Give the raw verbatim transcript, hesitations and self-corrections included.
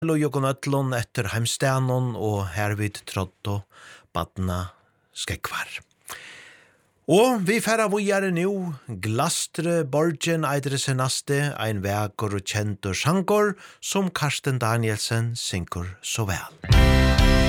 Jokon Ötlund etter heimstænon og hervid trådto badna skekvar. Og vi færa vujare nu, Glastre Borgen eidre senaste, ein vekor og kjentur sangor, som Karsten Danielsen synkur så vel.